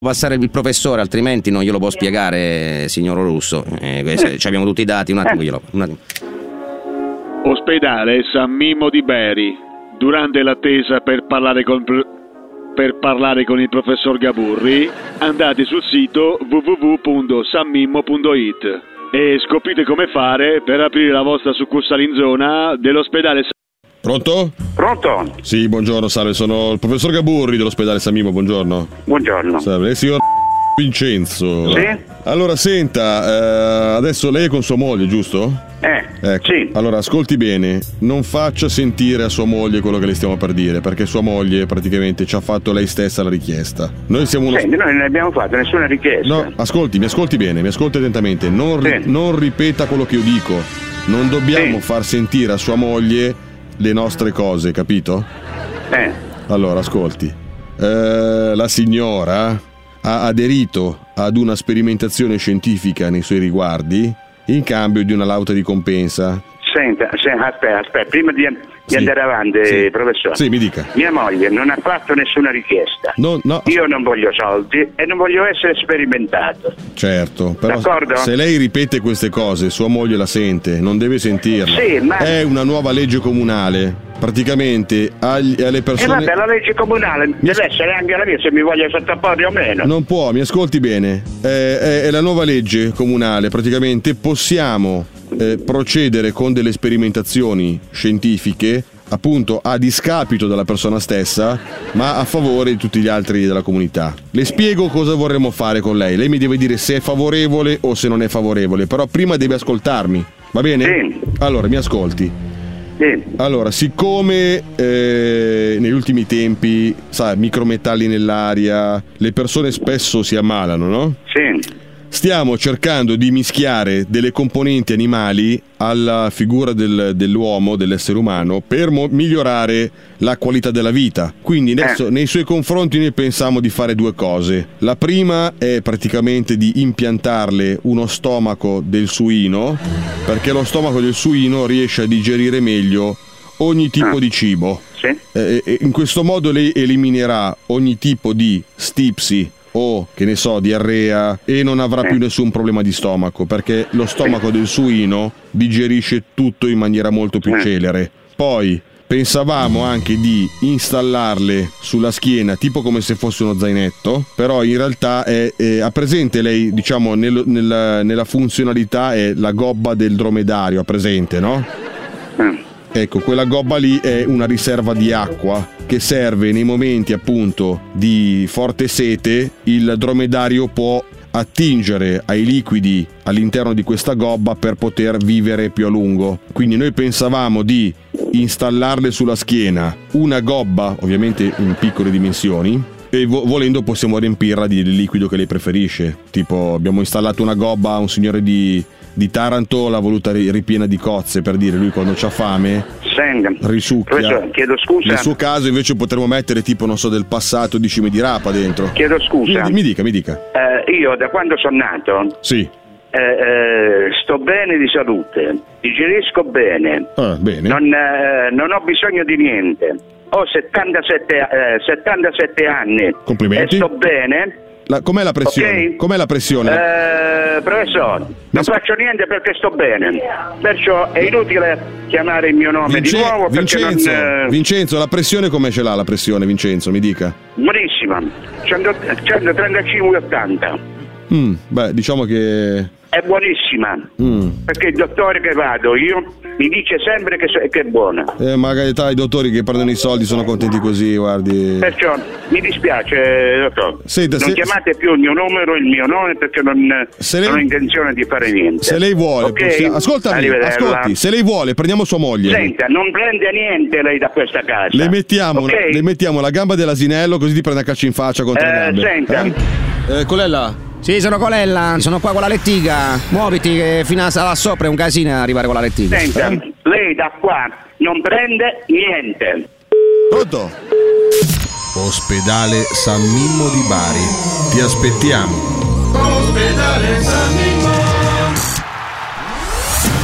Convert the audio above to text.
passare il professore, altrimenti non glielo può spiegare, signor Russo. Abbiamo tutti i dati, un attimo. Ospedale San Mimmo di Bari. Durante l'attesa per parlare con il professor Gaburri, andate sul sito www.sanmimmo.it e scoprite come fare per aprire la vostra succursale in zona dell'ospedale. Pronto? Pronto? Sì, buongiorno, salve, sono il professor Gaburri dell'ospedale San Mimmo, buongiorno. Buongiorno. Salve, signor Vincenzo. Sì? Allora, senta, adesso lei è con sua moglie, giusto? Ecco. Sì. Allora, ascolti bene, non faccia sentire a sua moglie quello che le stiamo per dire, perché sua moglie praticamente ci ha fatto lei stessa la richiesta. Noi siamo noi non abbiamo fatto nessuna richiesta. No, mi ascolti bene, mi ascolti attentamente, non ripeta quello che io dico. Non dobbiamo far sentire a sua moglie le nostre cose, capito? Allora, ascolti. La signora ha aderito ad una sperimentazione scientifica nei suoi riguardi in cambio di una lauta di compensa. Senta, aspetta, prima di andare avanti, professore. Sì, mi dica. Mia moglie non ha fatto nessuna richiesta. No. Io non voglio soldi e non voglio essere sperimentato. Certo, però d'accordo? Se lei ripete queste cose, sua moglie la sente, non deve sentirla. Sì, ma è una nuova legge comunale. Praticamente alle persone. Vabbè, la legge comunale deve essere anche la mia, se mi voglio sottoporre o meno. Non può, mi ascolti bene. È la nuova legge comunale. Praticamente possiamo procedere con delle sperimentazioni scientifiche, appunto a discapito della persona stessa, ma a favore di tutti gli altri della comunità. Le spiego cosa vorremmo fare con lei. Lei mi deve dire se è favorevole o se non è favorevole, però prima deve ascoltarmi, va bene? Sì. Allora, mi ascolti. Allora, siccome negli ultimi tempi, sai, micrometalli nell'aria, le persone spesso si ammalano, no? Sì. Stiamo cercando di mischiare delle componenti animali alla figura dell'uomo, dell'essere umano, per migliorare la qualità della vita. Quindi adesso nei suoi confronti noi pensiamo di fare due cose. La prima è praticamente di impiantarle uno stomaco del suino, perché lo stomaco del suino riesce a digerire meglio ogni tipo di cibo. Sì. In questo modo lei eliminerà ogni tipo di stipsi o, che ne so, diarrea, e non avrà più nessun problema di stomaco, perché lo stomaco del suino digerisce tutto in maniera molto più celere. Poi pensavamo anche di installarle sulla schiena, tipo come se fosse uno zainetto, però in realtà ha presente lei, diciamo, nella funzionalità è la gobba del dromedario, ha presente, no? Ecco, quella gobba lì è una riserva di acqua che serve nei momenti appunto di forte sete. Il dromedario può attingere ai liquidi all'interno di questa gobba per poter vivere più a lungo. Quindi noi pensavamo di installarle sulla schiena una gobba, ovviamente in piccole dimensioni, e volendo possiamo riempirla di liquido che lei preferisce. Tipo, abbiamo installato una gobba a un signore di Taranto, l'ha voluta ripiena di cozze, per dire, lui quando c'ha fame risucchia. Chiedo scusa. Nel suo caso invece potremmo mettere tipo, non so, del passato di cime di rapa dentro. Chiedo scusa. Mi dica. Io da quando sono nato sto bene di salute, digerisco bene, bene. Non ho bisogno di niente. Ho 77 anni. Complimenti. E sto bene. Com'è la pressione? Okay. Com'è la pressione? Professore, non faccio niente perché sto bene, perciò è inutile chiamare il mio nome di nuovo. Vincenzo, la pressione come ce l'ha la pressione, Vincenzo? Mi dica. Buonissima, 135/80. Beh, diciamo che è buonissima, perché il dottore che vado io mi dice sempre che è buona. Magari i dottori che prendono i soldi sono contenti così, guardi. Perciò mi dispiace, dottor. Non chiamate più il mio numero, il mio nome, perché non ho intenzione di fare niente. Se lei vuole, okay? ascolti, se lei vuole, prendiamo sua moglie. Senta, non prende niente lei da questa casa. Le mettiamo la gamba dell'asinello, così ti prende a calci in faccia contro le gambe. Senta. Colella? Sì, sono Colella, sono qua con la lettiga. Muoviti che fino a là sopra è un casino arrivare con la lettiga. Senta, lei da qua non prende niente. Pronto? Ospedale San Mimmo di Bari. Ti aspettiamo. Ospedale San Mimmo.